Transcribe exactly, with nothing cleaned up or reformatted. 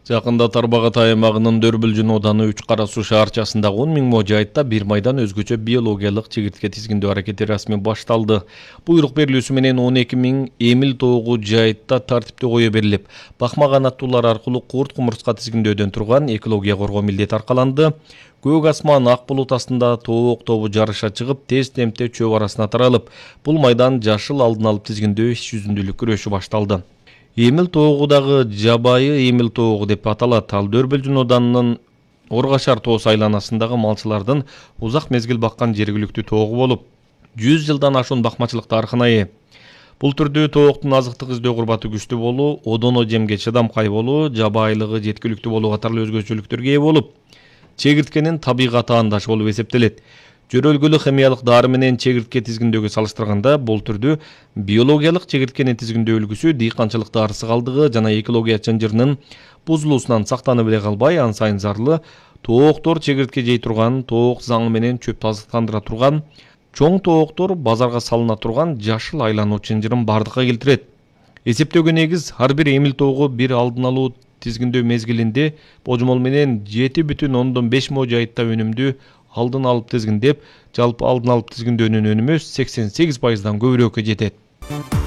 Жакында Тарбагат аймагынын Дөрбүлжүн ооданы Үч Кара Суу шаарчасындагы он миң мо жайытта бир майдан өзгөчө биологиялык чегиртке тизгиндөө аракети расмий башталды. Буйрук берилүүсү менен он эки миң эмил тоогу жайытта тартипти кое берилип, бакма канаттуулар аркылуу курт кумурска тизгиндөөдөн турган экология коргоо милдети аркаланды. Көк асман ак булут астында тоок тобу жарыша чыгып, тез темпте чөп арасына таралып, бул майдан жашыл алдын алып тизгиндөө иш жүзүндүлүк күрөшү башталды. Эмил тоогудагы жабайы Эмил тоогу деп аталат. Ал Дөрбүлжүн оодарынын Оргашар тоосу айланасындагы малчылардын узак мезгил баккан жергиликтүү тоогу болуп, жүз жылдан ашуун бакмачылык тарыхына ээ. Бул түрдүү тооктун азыктык издөө курбаты күчтүү болуу, одоно жемге чыдамкай болуу, жабайылыгы жеткиликтүү болуу катарлуу өзгөчөлүктөргө ээ болуп, чегирткенин табигат аандашы болуп эсептелет. Жөрөлгөлүк химиялык дары менен чегиртке тизгиндөөгө салыштырганда, бул түрдүү биологиялык чегирткени тизгиндөө үлгүсү дыйканчылыкта арсыгалдыгы жана экология чынжырынын бузулуусунан сактанып эле калбай, ан сайын зарлы тооктор чегиртке жей турган, тоок заңы менен чөптү азыктандыра турган, чоң тооктор базарга салына турган жашыл айлануу чынжырын бардыкка келтирет. Эсептөөгө негиз ар бир Эмил тоогу бир алдын алуу тизгиндөө мезгилинде божомол менен жети бүтүн ондон беш мо жайытта өнүмдү алдын алып тизгиндеп, жалпы алдын алып тизгиндөөнүн өнүмү сексен сегиз пайыздан көбүрөөккө жетет.